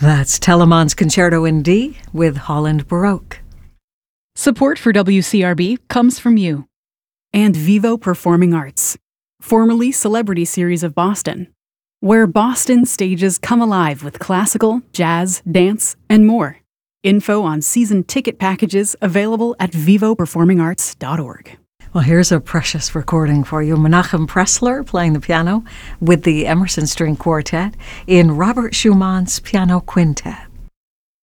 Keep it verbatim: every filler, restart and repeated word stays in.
That's Telemann's Concerto in D with Holland Baroque. Support for W C R B comes from you. And Vivo Performing Arts, formerly Celebrity Series of Boston, where Boston stages come alive with classical, jazz, dance, and more. Info on season ticket packages available at vivo performing arts dot org. Well, here's a precious recording for you. Menachem Pressler playing the piano with the Emerson String Quartet in Robert Schumann's Piano Quintet.